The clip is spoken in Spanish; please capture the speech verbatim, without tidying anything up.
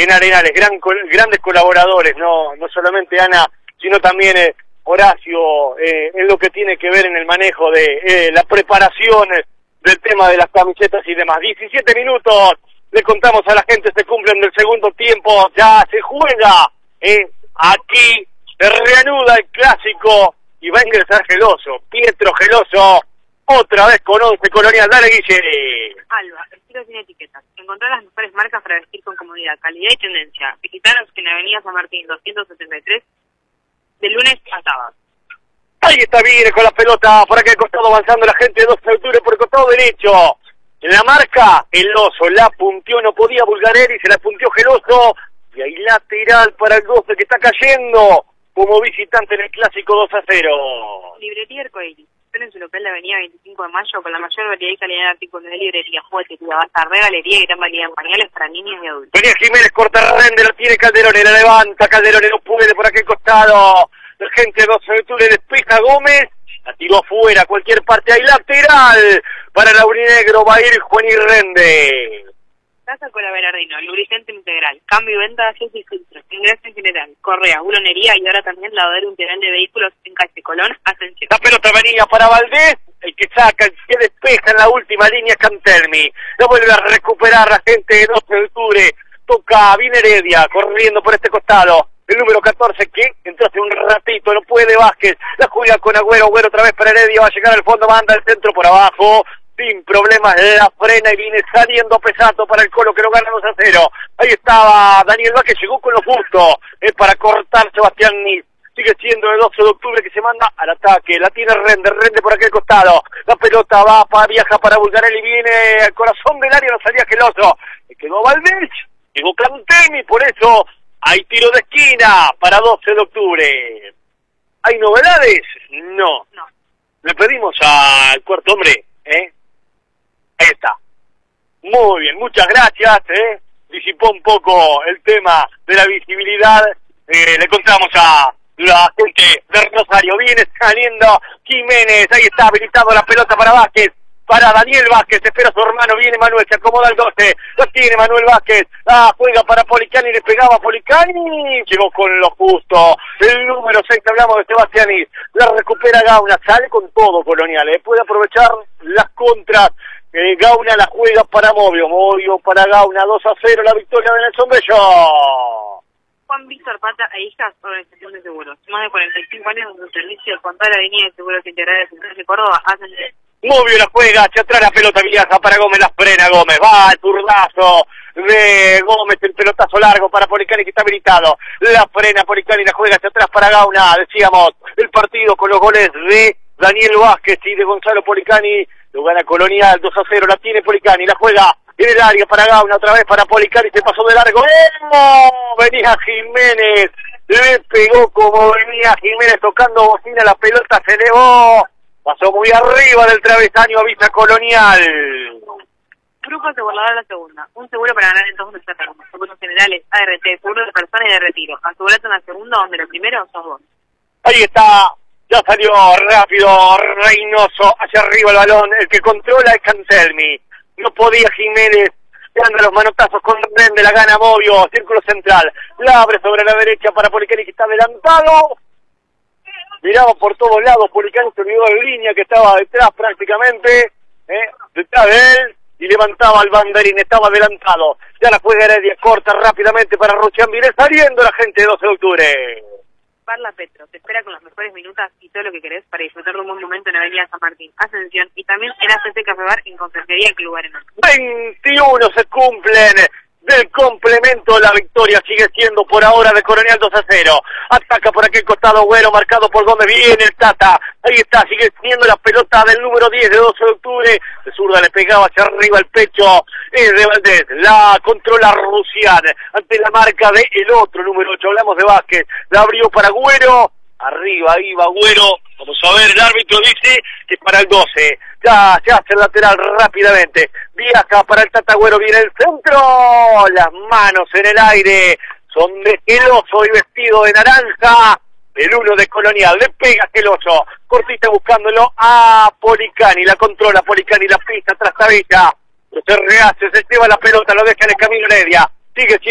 en Arenales, gran, grandes colaboradores, no, no solamente Ana, sino también eh, Horacio, eh, en lo que tiene que ver en el manejo de eh, la preparación del tema de las camisetas y demás. diecisiete minutos, le contamos a la gente, se cumplen del segundo tiempo, ya se juega, eh, aquí se reanuda el clásico y va a ingresar Geloso, Pietro Geloso, otra vez con once Colonial. Dale, Guille. Alba, estilo sin etiquetas. Encontrar las mejores marcas para vestir con comodidad, calidad y tendencia. Visitaros en Avenida San Martín doscientos setenta y tres, de lunes a sábado. Ahí está, viene con la pelota por aquel costado avanzando la gente de doce de octubre por el costado derecho. La marca, el oso, la punteó, no podía Bulgarelli, se la punteó Geloso. Y ahí lateral para el doce que está cayendo como visitante en el clásico dos a cero. Librería Arcoiris. En su local de Avenida veinticinco de mayo con la mayor variedad y calidad de artículos de librería, juguetería, bazar, regalería y gran variedad en pañales para niños y adultos. Venía Jiménez, corta rende, lo tiene Calderone, la levanta, Calderone no puede por aquel costado. La gente de doce de octubre despeja Gómez, la tiró afuera, cualquier parte hay lateral para el aurinegro, va a ir Juan y Rende. Casa Cola Berardino, lubricante integral, cambio y venta de accesos y filtros, ingreso en general, correa, bulonería y ahora también lavadero integral de vehículos en calle Colón, Ascensión. La pelota venía para Valdés, el que saca, el que despeja en la última línea Cantelmi. Lo vuelve a recuperar la gente de doce de octubre, toca bien Heredia, corriendo por este costado. El número catorce que entró hace un ratito, no puede Vázquez, la juega con Agüero, Agüero otra vez para Heredia, va a llegar al fondo, manda el centro por abajo. Sin problemas, la frena y viene saliendo Pesato para el Colo que lo gana dos a cero. Ahí estaba Daniel Vázquez, llegó con lo justo eh, para cortar Sebastián Nis. Sigue siendo el doce de octubre que se manda al ataque. La tiene Rende, Rende por aquel costado. La pelota va, para, viaja para Bulgarelli, viene al corazón del área, no salía Geloso. Le quedó Valdés, llegó Cantemi, por eso hay tiro de esquina para doce de octubre. ¿Hay novedades? No. No. Le pedimos al cuarto hombre, ¿eh? Ahí está. Muy bien, muchas gracias, ¿eh? Disipó un poco el tema de la visibilidad. Eh, le contamos a la gente de Rosario. Viene saliendo Jiménez, ahí está habilitado la pelota para Vázquez. Para Daniel Vázquez, espera a su hermano, viene Manuel, se acomoda el doce, lo tiene Manuel Vázquez, la juega para Policani, le pegaba a Policani, llegó con lo justo, el número seis, hablamos de Sebastián, la recupera Gauna, sale con todo Colonial, ¿eh? Puede aprovechar las contras, eh, Gauna la juega para Movio, Movio para Gauna, dos a cero, la victoria de Nelson Bello. Juan Víctor Pata e Hijas, Organización de Seguros, más de cuarenta y cinco años en su servicio con toda la línea de seguros integrales de Córdoba, hacen... Movio la juega, hacia atrás la pelota viaja para Gómez, la frena Gómez, va el zurdazo de Gómez, el pelotazo largo para Policani que está habilitado, la frena Policani, la juega hacia atrás para Gauna, decíamos, el partido con los goles de Daniel Vázquez y de Gonzalo Policani, lo gana Colonial, dos a cero, la tiene Policani, la juega en el área para Gauna, otra vez para Policani, se pasó de largo, ¡oh! Venía Jiménez, le pegó como venía Jiménez tocando bocina, la pelota se elevó. Pasó muy arriba del travesaño, avisa Colonial. Grupo asegurador a la segunda. Un seguro para ganar en todos nuestros termos. Seguros generales, A R T, seguro de personas y de retiro. Asegurate una segunda donde lo primero sos vos. Ahí está. Ya salió rápido Reynoso. Hacia arriba el balón. El que controla es Cantelmi. No podía Jiménez. Le anda los manotazos con Rende. La gana Movio. Círculo central. La abre sobre la derecha para Policani que está adelantado. Miraba por todos lados, Policani se olvidó de línea que estaba detrás prácticamente, ¿eh? detrás de él, y levantaba el banderín, estaba adelantado. Ya la juega Heredia, corta rápidamente para Ruchan, viene saliendo la gente de doce de octubre. Parla Petro, te espera con las mejores minutas y todo lo que querés para disfrutar de un buen momento en Avenida San Martín, Ascensión, y también en A C C Café Bar en Consejería Club Arena. veintiuno se cumplen del complemento, la victoria sigue siendo por ahora de Colonial dos a cero. Ataca por aquel costado Güero, marcado por Gómez, viene el Tata, ahí está, sigue teniendo la pelota del número diez de doce de octubre, de zurda le pegaba hacia arriba el pecho, es de Valdés, la controla Rusián, ante la marca de el otro número ocho, hablamos de Vázquez, la abrió para Güero, arriba iba Güero, vamos a ver, el árbitro dice que es para el doce, ya se hace el lateral rápidamente, viaja para el Tata Güero, viene el centro, las manos en el aire, son de Geloso y vestido de naranja, el uno de Colonial, le pega Geloso, cortita buscándolo a Policani, la controla Policani, la pista tras tabilla, se rehace, se lleva la pelota, lo deja en el camino Heredia, sigue siendo